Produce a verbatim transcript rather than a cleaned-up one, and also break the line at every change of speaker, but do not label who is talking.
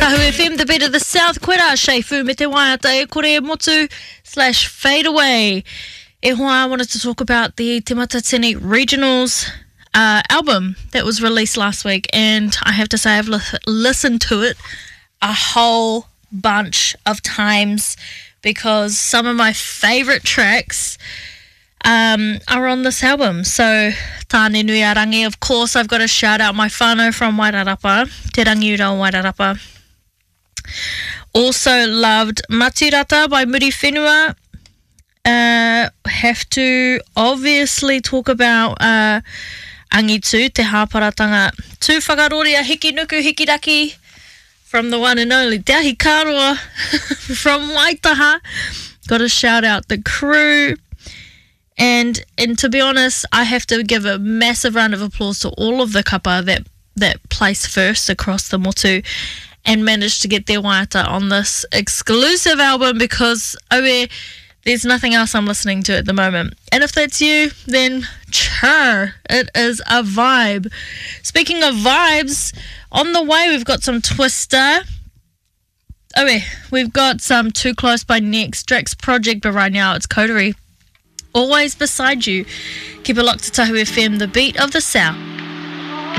Tahu F M, the beat of the South. Koera, Sheifu, me te waiata e kore motu slash fade away. E hoa, I wanted to talk about the Te Matatini Regionals uh, album that was released last week, and I have to say I've li- listened to it a whole bunch of times because some of my favourite tracks um, are on this album. So, tāne nui a rangi. Of course, I've got to shout out my whānau from Wairarapa, Te Rangiura o Wairarapa. Also loved Maturata by Muri Whenua. Uh, have to obviously talk about uh, Angitu, Te Hāparatanga Tū Whakaroria Hiki Nuku Hiki Raki from the one and only Dahi Karoa from Waitaha. Got to shout out the crew. And and to be honest, I have to give a massive round of applause to all of the kapa that, that placed first across the motu and managed to get their waiata on this exclusive album because oe, there's nothing else I'm listening to at the moment. And if that's you, then sure, it is a vibe. Speaking of vibes, on the way we've got some Twister. Oe, we've got some Too Close by Next, Drax Project, but right now it's Coterie. Always beside you. Keep it locked to Tahu F M, the beat of the South.